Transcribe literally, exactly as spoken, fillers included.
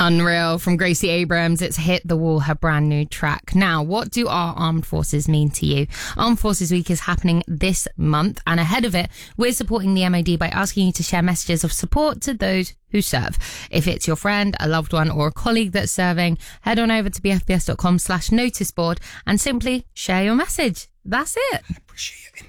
Unreal from Gracie Abrams. It's Hit the Wall, her brand new track. Now, what do our armed forces mean to you? Armed Forces Week is happening this month, and ahead of it, we're supporting the M O D by asking you to share messages of support to those who serve. If it's your friend, a loved one, or a colleague that's serving, head on over to bfbs.com slash notice board and simply share your message. That's it. Appreciate it.